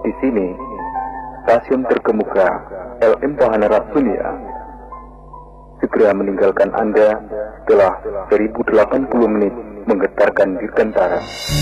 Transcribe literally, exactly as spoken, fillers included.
Di sini, stasiun terkemuka L M Pahana Ratsunia segera meninggalkan Anda setelah seribu delapan puluh menit menggetarkan dirgantara.